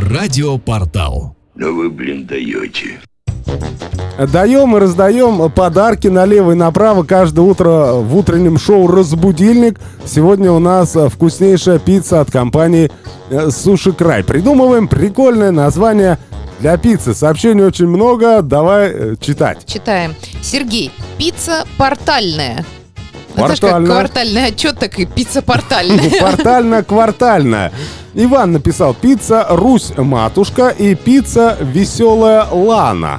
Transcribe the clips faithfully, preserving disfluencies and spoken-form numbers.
Радиопортал. Ну вы, блин, даете. Даем и раздаем подарки налево и направо каждое утро в утреннем шоу «Разбудильник». Сегодня у нас вкуснейшая пицца от компании «Суши Край». Придумываем прикольное название для пиццы. Сообщений очень много, давай э, читать. Читаем. Сергей, пицца портальная. Портальная. Это же как квартальный отчет, так и пицца портальная. Портально-квартальная. Иван написал: пицца Русь-матушка и пицца Веселая Лана.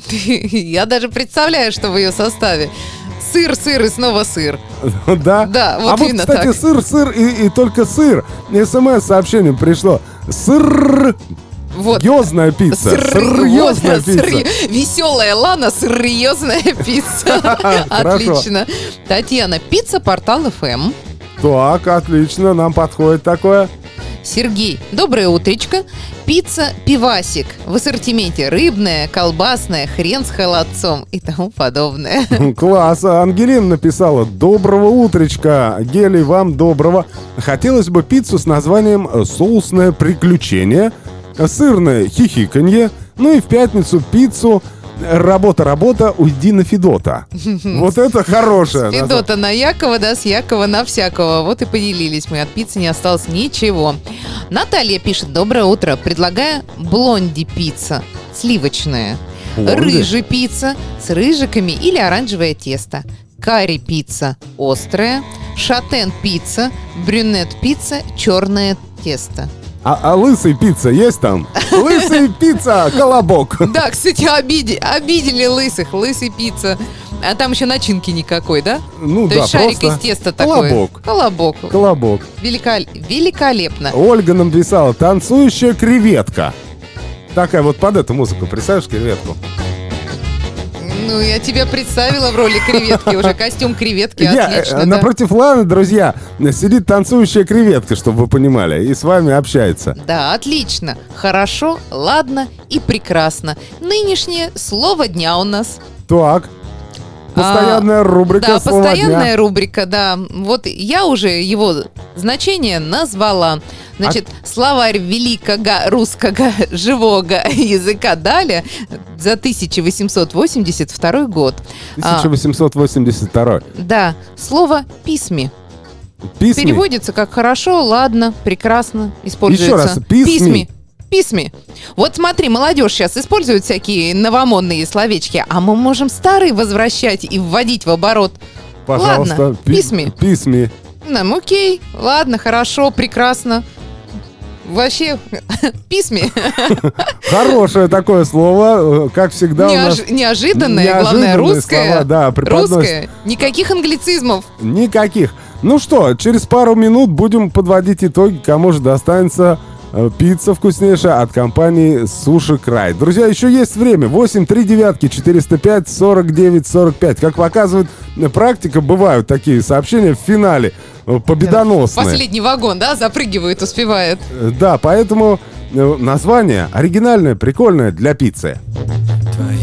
Я даже представляю, что в ее составе. Сыр, сыр и снова сыр. Да? Да, вот а вот, именно кстати, так. сыр, сыр и, и только сыр. СМС-сообщение пришло. Сыр... Вот. Серьезная пицца. Серьезная пицца. Веселая Лана, серьезная пицца. Отлично. Татьяна, пицца портал эф эм. Так, отлично, нам подходит такое. Сергей, доброе утречко. Пицца «Пивасик» в ассортименте рыбная, колбасная, хрен с холодцом и тому подобное. Класс. Ангелина написала: доброго утречка. Гелий, вам доброго. Хотелось бы пиццу с названием «Соусное приключение», сырное хихиканье, ну и в пятницу пиццу «Работа-работа, уйди на Федота». Вот это хорошее. С Федота на Якова, да, с Якова на всякого. Вот и поделились мы. От пиццы не осталось ничего. Наталья пишет: доброе утро. Предлагаю блонди пицца. Сливочная. Блонди? Рыжий пицца с рыжиками или оранжевое тесто. Карри пицца острая. Шатен пицца. Брюнет пицца. Черное тесто. А, а лысый пицца есть там? Лысый пицца, колобок. Да, кстати, обиди, обидели лысых. Лысый пицца. А там еще начинки никакой, да? Ну То да, есть шарик просто из теста такой. колобок. Колобок. Колобок. Великол... Великолепно. Ольга нам писала: танцующая креветка. Такая вот под эту музыку, представляешь, креветку? Ну, я тебя представила в роли креветки уже. Костюм креветки, Я, отлично, э, да. напротив Ланы, друзья, сидит танцующая креветка, чтобы вы понимали, и с вами общается. Да, отлично. Хорошо, ладно и прекрасно. Нынешнее слово дня у нас. Так. Постоянная А, рубрика Да, «Слово постоянная дня». рубрика, да. Вот я уже его значение назвала. Значит, А словарь великого русского живого языка дали за тысяча восемьсот восемьдесят второй год. тысяча восемьсот восемьдесят второй. А, да, слово «письми». Письми. Переводится как «хорошо», «ладно», «прекрасно». Используется. Еще раз, «письми». «Письми». Письми. Вот смотри, молодежь сейчас использует всякие новомодные словечки, а мы можем старые возвращать и вводить в оборот. Пожалуйста. Ладно, пи- письми. Письми. Ну, окей, ладно, хорошо, прекрасно. Вообще, письми. Хорошее такое слово, как всегда у нас. Неож- Неожиданное, неожиданные главное, русское. слова, да, преподносят. Русское. Никаких англицизмов. Никаких. Ну что, через пару минут будем подводить итоги, кому же достанется э, пицца вкуснейшая от компании «Суши Край». Друзья, еще есть время. восемь три девятки четыреста пять сорок девять сорок пять. Как показывает практика, бывают такие сообщения в финале э, победоносные. Последний вагон, да, запрыгивает, успевает. Э, Да, поэтому э, название оригинальное, прикольное для пиццы.